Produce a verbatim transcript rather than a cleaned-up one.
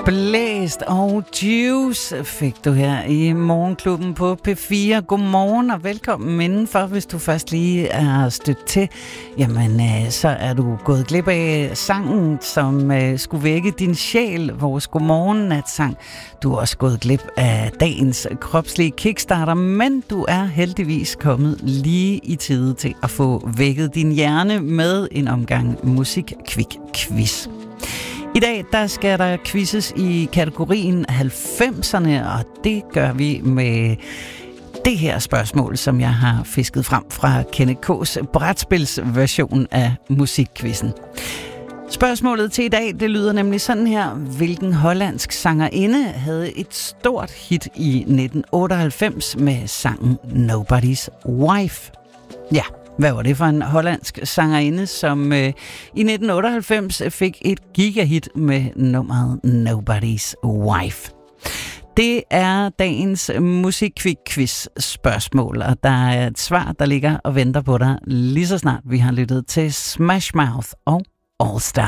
Blæst og Juice fik du her i Morgenklubben på P fire. Godmorgen og velkommen indenfor. Hvis du først lige er stødt til, jamen så er du gået glip af sangen, som skulle vække din sjæl, vores godmorgen-natsang. Du er også gået glip af dagens kropslige kickstarter, men du er heldigvis kommet lige i tide til at få vækket din hjerne med en omgang musik-kvik-quiz. I dag der skal der quizzes i kategorien halvfemserne, og det gør vi med det her spørgsmål, som jeg har fisket frem fra Kenneth K's brætspilsversion af musikquizzen. Spørgsmålet til i dag, det lyder nemlig sådan her. Hvilken hollandsk sangerinde havde et stort hit i nitten otteoghalvfems med sangen Nobody's Wife? Ja. Hvad var det for en hollandsk sangerinde, som øh, i nitten otteoghalvfems fik et gigahit med nummeret Nobody's Wife? Det er dagens musik-quiz spørgsmål, og der er et svar, der ligger og venter på dig lige så snart vi har lyttet til Smash Mouth og All Star.